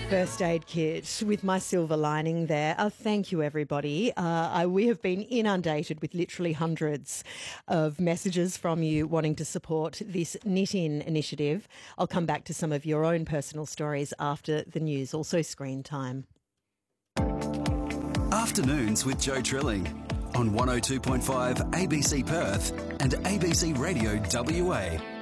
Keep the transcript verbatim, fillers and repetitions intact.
First aid kit with my silver lining there. Uh, thank you, everybody. Uh, I, we have been inundated with literally hundreds of messages from you wanting to support this Knit In initiative. I'll come back to some of your own personal stories after the news, also screen time. Afternoons with Joe Trilling on one oh two point five A B C Perth and A B C Radio W A.